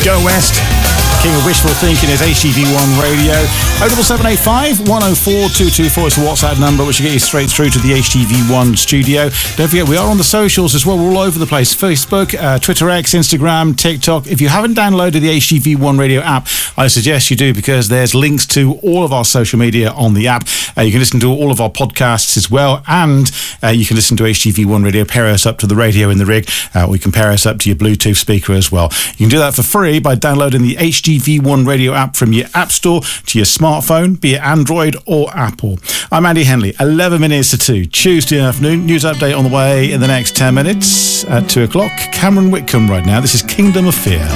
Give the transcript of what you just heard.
Go West. King of Wishful Thinking is HTV1 Radio. 07785 104 224 is the WhatsApp number, which will get you straight through to the HTV1 studio. Don't forget, we are on the socials as well. We're all over the place. Facebook, Twitter X, Instagram, TikTok. If you haven't downloaded the HTV1 Radio app, I suggest you do, because there's links to all of our social media on the app. You can listen to all of our podcasts as well, and you can listen to HTV1 Radio, pair us up to the radio in the rig. We can pair us up to your Bluetooth speaker as well. You can do that for free by downloading the HTV1 Radio app from your App Store to your smartphone, be it Android or Apple. I'm Andy Henley, 11 minutes to 2, Tuesday afternoon. News update on the way in the next 10 minutes at 2 o'clock. Cameron Whitcomb right now. This is Kingdom of Fear.